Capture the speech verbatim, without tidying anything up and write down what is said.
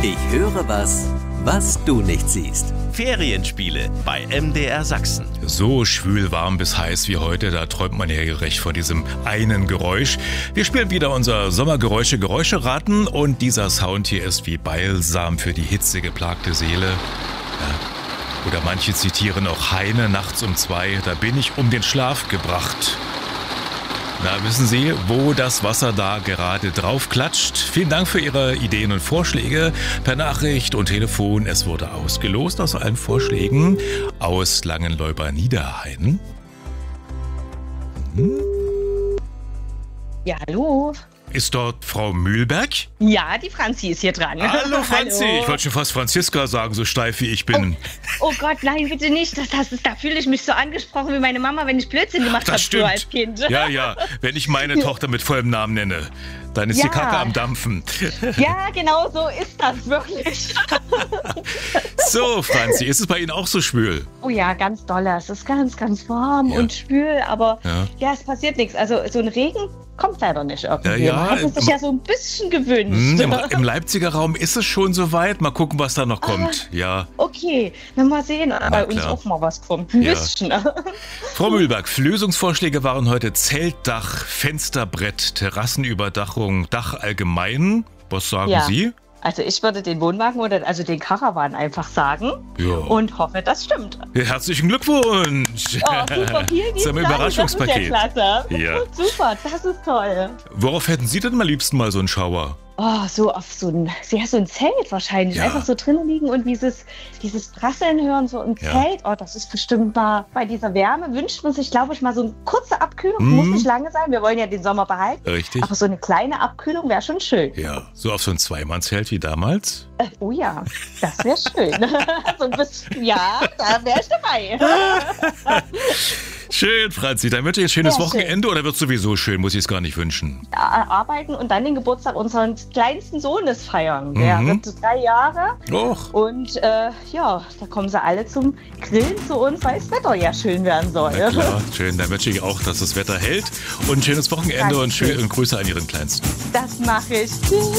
Ich höre was, was du nicht siehst. Ferienspiele bei M D R Sachsen. So schwül, warm bis heiß wie heute, da träumt man ja gerecht von diesem einen Geräusch. Wir spielen wieder unser Sommergeräusche Geräuscheraten und dieser Sound hier ist wie Balsam für die hitzegeplagte Seele. Ja. Oder manche zitieren auch Heine nachts um zwei, da bin ich um den Schlaf gebracht. Na, wissen Sie, wo das Wasser da gerade drauf klatscht? Vielen Dank für Ihre Ideen und Vorschläge per Nachricht und Telefon. Es wurde ausgelost aus allen Vorschlägen aus Langenleuber Niederhain. Hm? Ja, hallo. Ist dort Frau Mühlberg? Ja, die Franzi ist hier dran. Hallo Franzi, Hallo. Ich wollte schon fast Franziska sagen, so steif wie ich bin. Oh, oh Gott, nein, bitte nicht. Das, das ist, da fühle ich mich so angesprochen wie meine Mama, wenn ich Blödsinn gemacht habe früher als Kind. Ja, ja, wenn ich meine Tochter mit vollem Namen nenne, dann ist Ja. die Kacke am Dampfen. Ja, genau so ist das wirklich. So, Franzi, ist es bei Ihnen auch so schwül? Oh ja, ganz doll. Es ist ganz, ganz warm Ja. und schwül, aber Ja. ja. es passiert nichts. Also so ein Regen kommt leider nicht irgendwie. Ja, ja, Man hat es sich im- ja so ein bisschen gewünscht. Hm, im, Im Leipziger Raum ist es schon soweit. Mal gucken, was da noch kommt. Ja. Okay, dann mal sehen, ob bei uns klar. auch mal was kommt. Ein Ja. bisschen. Frau Mühlberg, Lösungsvorschläge waren heute Zeltdach, Fensterbrett, Terrassenüberdachung, Dach allgemein. Was sagen Ja. Sie? Also ich würde den Wohnwagen oder also den Caravan einfach sagen Ja. und hoffe, das stimmt. Herzlichen Glückwunsch. Oh, super, vielen Das ist lieben ein Dank. Überraschungspaket. Das ist ja klasse. Ja. Super, das ist toll. Worauf hätten Sie denn am liebsten mal so einen Schauer? Oh, so auf so ein, ja, so ein Zelt wahrscheinlich. Ja. Einfach so drinnen liegen und dieses, dieses Prasseln hören, so im Ja. Zelt. Oh, das ist bestimmt mal, bei dieser Wärme wünscht man sich, glaube ich, mal so eine kurze Abkühlung. Mhm. Muss nicht lange sein, wir wollen ja den Sommer behalten. Richtig? Aber so eine kleine Abkühlung wäre schon schön. Ja, so auf so ein Zweimannzelt wie damals? Äh, oh ja, das wäre schön. So ein bisschen, ja, da wäre ich dabei. Schön, Franzi. Dann wünsche ich ein schönes Sehr schön. Wochenende oder wird sowieso schön, muss ich es gar nicht wünschen. Arbeiten und dann den Geburtstag unseres kleinsten Sohnes feiern. Der Mhm. wird drei Jahre Och. und äh, ja, da kommen sie alle zum Grillen zu uns, weil das Wetter ja schön werden soll. Na klar, schön. Dann wünsche ich auch, dass das Wetter hält und ein schönes Wochenende und, Dankeschön. schön, und Grüße an Ihren Kleinsten. Das mache ich. Tschüss.